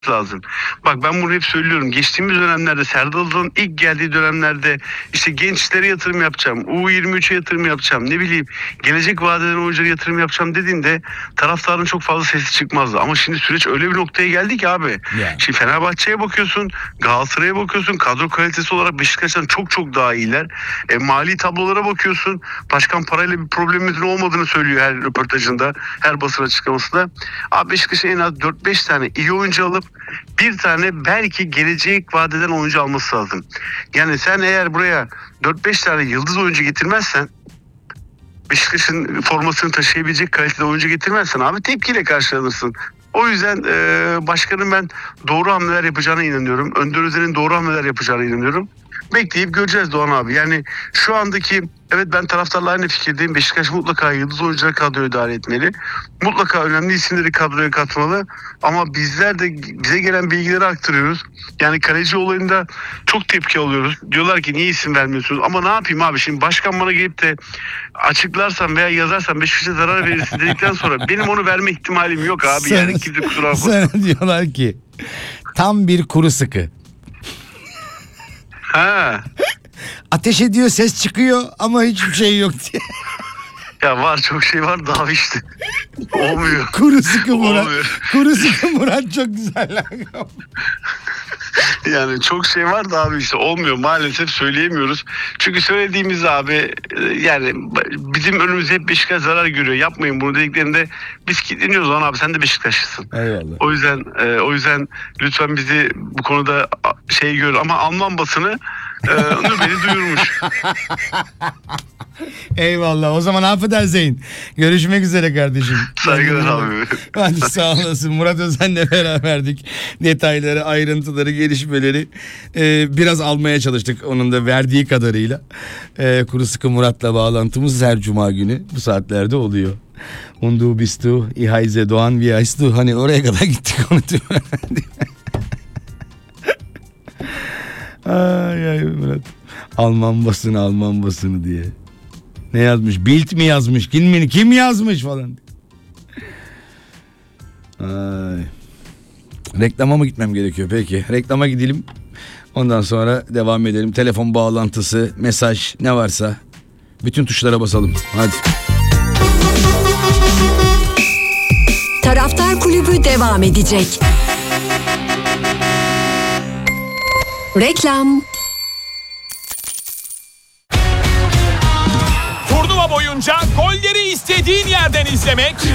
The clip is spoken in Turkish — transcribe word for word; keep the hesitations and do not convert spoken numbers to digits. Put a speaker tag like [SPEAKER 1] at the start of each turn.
[SPEAKER 1] lazım. Bak ben bunu hep söylüyorum. Geçtiğimiz dönemlerde Serdal'ın ilk geldiği dönemlerde işte gençlere yatırım yapacağım. U yirmi üçe yatırım yapacağım. Ne bileyim gelecek vadeden oyunculara yatırım yapacağım dediğinde taraftarın çok fazla sesi çıkmazdı. Ama şimdi süreç öyle bir noktaya geldi ki abi.
[SPEAKER 2] Yeah.
[SPEAKER 1] Şimdi Fenerbahçe'ye bakıyorsun, Galatasaray'a bakıyorsun. Kadro kalitesi olarak Beşiktaş'tan çok çok daha iyiler. E, mali tablolara bakıyorsun. Başkan parayla bir problemimizin olmadığını söylüyor her röportajında, her basın açıklamasında. Abi Beşiktaş'a en az dört beş tane iyi oyuncu alıp bir tane belki gelecek vadeden oyuncu alması lazım. Yani sen eğer buraya dört beş tane yıldız oyuncu getirmezsen, Beşiktaş'ın formasını taşıyabilecek kalitede oyuncu getirmezsen abi tepkiyle karşılanırsın. O yüzden e, başkanın ben doğru hamleler yapacağına inanıyorum. Önder Özen'in doğru hamleler yapacağına inanıyorum. Bekleyip göreceğiz Doğan abi. Yani şu andaki, evet ben taraftarla aynı fikirdeyim. Beşiktaş mutlaka yıldız oyuncuları kadroya dahil etmeli. Mutlaka önemli isimleri kadroya katmalı. Ama bizler de bize gelen bilgileri aktarıyoruz. Yani kaleci olayında çok tepki alıyoruz. Diyorlar ki niye isim vermiyorsunuz? Ama ne yapayım abi, şimdi başkan bana gelip de açıklarsam veya yazarsam Beşiktaş'a zarar verirsin dedikten sonra benim onu verme ihtimalim yok abi.
[SPEAKER 2] Sana,
[SPEAKER 1] yani kimse kusura bakmasın.
[SPEAKER 2] sana diyorlar ki tam bir kuru sıkı.
[SPEAKER 1] Ha.
[SPEAKER 2] Ateş ediyor, ses çıkıyor ama hiçbir şey yok diye.
[SPEAKER 1] Ya var, çok şey var da işte. Olmuyor.
[SPEAKER 2] Kuru sıkı Murat.
[SPEAKER 1] Olmuyor.
[SPEAKER 2] Kuru sıkı Murat çok güzel lakap.
[SPEAKER 1] Yani çok şey var da abi işte olmuyor, maalesef söyleyemiyoruz. Çünkü söylediğimiz abi yani bizim önümüzde hep Beşiktaş zarar görüyor. Yapmayın bunu dediklerinde biz kilitleniyoruz lan abi, sen de Beşiktaşlısın.
[SPEAKER 2] Eyvallah.
[SPEAKER 1] O yüzden e, o yüzden lütfen bizi bu konuda şey gör, ama Alman basını e, beni duyurmuş.
[SPEAKER 2] Eyvallah. O zaman affedersin. Görüşmek üzere kardeşim.
[SPEAKER 1] Saygılar abi.
[SPEAKER 2] Hadi sağ olasın. Murat Özen'le beraberdik. Detayları, ayrıntıları, gelişmeleri e, biraz almaya çalıştık. Onun da verdiği kadarıyla. E, Kuru Sıkı Murat'la bağlantımız her cuma günü bu saatlerde oluyor. Undu bistu, ihayze doğan viyaystu. Hani oraya kadar gittik onu diyor. Ay ay Murat. Alman basını, Alman basını diye. Ne yazmış? Bild mi yazmış? Kim mi? Kim yazmış falan. Ay. Reklama mı gitmem gerekiyor? Peki. Reklama gidelim. Ondan sonra devam edelim. Telefon bağlantısı, mesaj ne varsa bütün tuşlara basalım. Hadi.
[SPEAKER 3] Taraftar Kulübü devam edecek. Reklam.
[SPEAKER 4] Turnuva boyunca golleri istediğin yerden izlemek